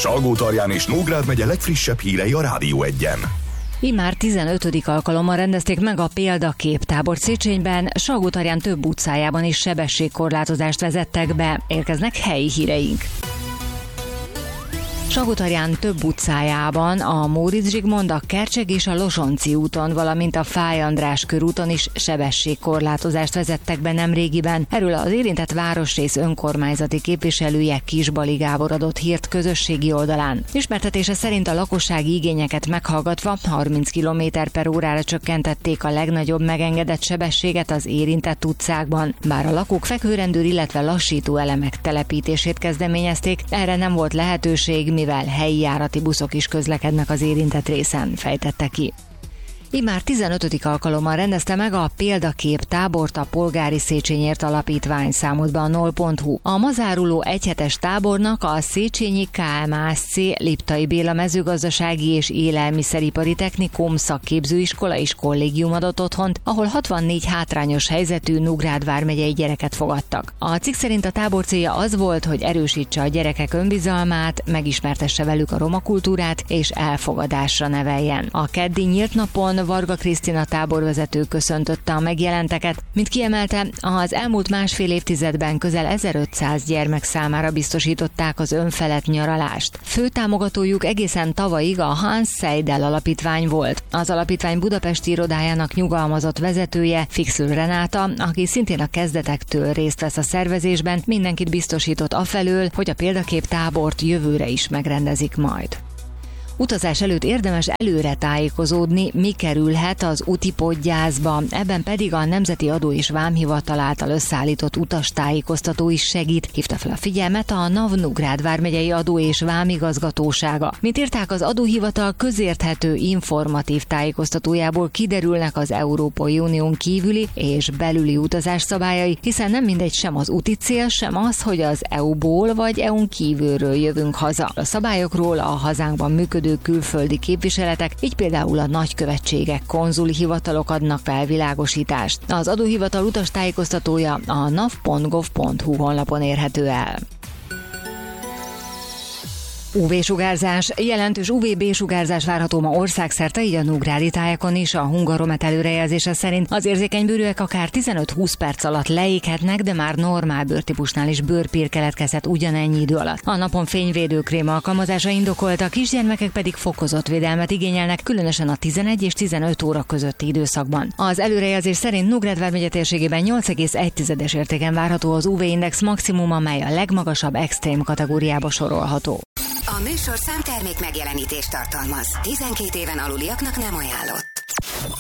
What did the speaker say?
Salgótarján és Nógrád megye legfrissebb hírei a Rádió 1-en. Immár 15. alkalommal rendezték meg a Példakép tábort Széchenyben, Salgótarján több utcájában is sebességkorlátozást vezettek be. Érkeznek helyi híreink. Salgótarján több utcájában, a Móricz Zsigmond, a Kercseg és a Losonci úton, valamint a Fáy András körúton is sebességkorlátozást vezettek be nemrégiben. Erről az érintett városrész önkormányzati képviselője Kisbali Gábor adott hírt közösségi oldalán. Ismertetése szerint a lakossági igényeket meghallgatva 30 km/órára csökkentették a legnagyobb megengedett sebességet az érintett utcákban. Bár a lakók fekvőrendőr, illetve lassító elemek telepítését kezdeményezték, erre nem volt lehetőség, mivel helyi járati buszok is közlekednek az érintett részen, fejtette ki. Immár 15. alkalommal rendezte meg a Példakép tábort a Polgári Széchenyért Alapítvány, számolt be a nol.hu. A ma záruló egyhetes tábornak a Széchenyi KMASC Liptai Béla mezőgazdasági és élelmiszeripari technikum szakképzőiskola és kollégium adott otthont, ahol 64 hátrányos helyzetű Nógrád vármegyei gyereket fogadtak. A cikk szerint a tábor célja az volt, hogy erősítse a gyerekek önbizalmát, megismertesse velük a roma kultúrát és elfogadásra neveljen. A keddi nyílt napon Varga Krisztina táborvezető köszöntötte a megjelenteket, mint kiemelte, az elmúlt másfél évtizedben közel 1500 gyermek számára biztosították az önfelett nyaralást. Fő támogatójuk egészen tavalyig a Hans Seidel alapítvány volt. Az alapítvány budapesti irodájának nyugalmazott vezetője, Fixl Renáta, aki szintén a kezdetektől részt vesz a szervezésben, mindenkit biztosított afelől, hogy a Példakép tábort jövőre is megrendezik majd. Utazás előtt érdemes előre tájékozódni, mi kerülhet az utipodgyászba, ebben pedig a Nemzeti Adó és Vámhivatal által összeállított utastájékoztató is segít, hívta fel a figyelmet a NAV Nógrád vármegyei adó és vámigazgatósága. Mint írták, az adóhivatal közérthető informatív tájékoztatójából kiderülnek az Európai Unión kívüli és belüli utazás szabályai, hiszen nem mindegy sem az úti cél, sem az, hogy az EU-ból vagy EU-n kívülről jövünk haza. A szabályokról a hazánkban működő külföldi képviseletek, így például a nagykövetségek, konzuli hivatalok adnak felvilágosítást. Az adóhivatal utastájékoztatója a nav.gov.hu honlapon érhető el. UV-sugárzás. Jelentős UVB-sugárzás várható ma országszerte, így a nógrádi tájakon is. A Hungaromet előrejelzése szerint az érzékeny akár 15-20 perc alatt leéghetnek, de már normál bőrtípusnál is bőrpír keletkezhet ugyanennyi idő alatt. A napon fényvédőkrém alkalmazása indokolt, a kisgyermekek pedig fokozott védelmet igényelnek, különösen a 11 és 15 óra közötti időszakban. Az előrejelzés szerint Nógrád vármegye térségében 8,1-es értéken várható az UV-index maximum, amely a legmagasabb extrém kategóriába sorolható. A műsor számtermék megjelenítést tartalmaz. 12 éven aluliaknak nem ajánlott.